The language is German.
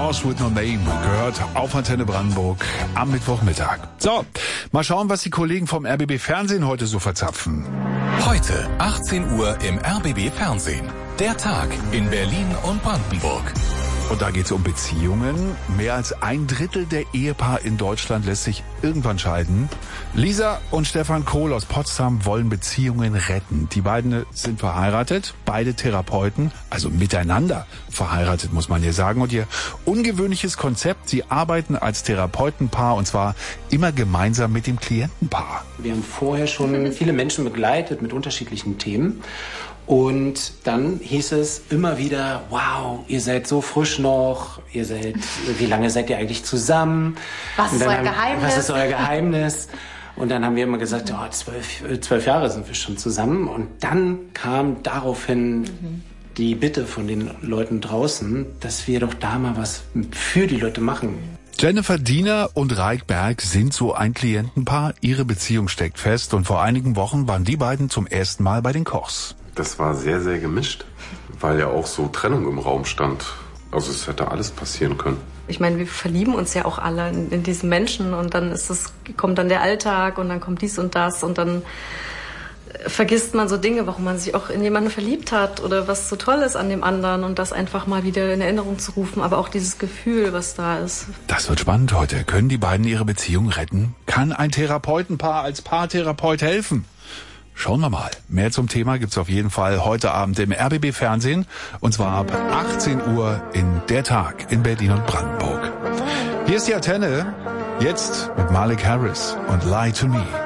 Horse with No Name gehört auf Antenne Brandenburg am Mittwochmittag. So, mal schauen, was die Kollegen vom RBB Fernsehen heute so verzapfen. Heute 18 Uhr im RBB Fernsehen. Der Tag in Berlin und Brandenburg. Und da geht es um Beziehungen. Mehr als 1/3 der Ehepaare in Deutschland lässt sich irgendwann scheiden. Lisa und Stefan Kohl aus Potsdam wollen Beziehungen retten. Die beiden sind verheiratet, beide Therapeuten, also miteinander verheiratet, muss man hier sagen. Und ihr ungewöhnliches Konzept, sie arbeiten als Therapeutenpaar und zwar immer gemeinsam mit dem Klientenpaar. Wir haben vorher schon viele Menschen begleitet mit unterschiedlichen Themen. Und dann hieß es immer wieder, wow, ihr seid so frisch noch, wie lange seid ihr eigentlich zusammen? Was ist euer Geheimnis? Und dann haben wir immer gesagt, 12 Jahre sind wir schon zusammen. Und dann kam daraufhin die Bitte von den Leuten draußen, dass wir doch da mal was für die Leute machen. Jennifer Diener und Raik Berg sind so ein Klientenpaar. Ihre Beziehung steckt fest und vor einigen Wochen waren die beiden zum ersten Mal bei den Kochs. Das war sehr, sehr gemischt, weil ja auch so Trennung im Raum stand. Also es hätte alles passieren können. Ich meine, wir verlieben uns ja auch alle in diesen Menschen und dann kommt dann der Alltag und dann kommt dies und das und dann vergisst man so Dinge, warum man sich auch in jemanden verliebt hat oder was so toll ist an dem anderen und das einfach mal wieder in Erinnerung zu rufen, aber auch dieses Gefühl, was da ist. Das wird spannend heute. Können die beiden ihre Beziehung retten? Kann ein Therapeutenpaar als Paartherapeut helfen? Schauen wir mal. Mehr zum Thema gibt's auf jeden Fall heute Abend im RBB Fernsehen und zwar ab 18 Uhr in Der Tag in Berlin und Brandenburg. Hier ist die Antenne, jetzt mit Malik Harris und Lie to Me.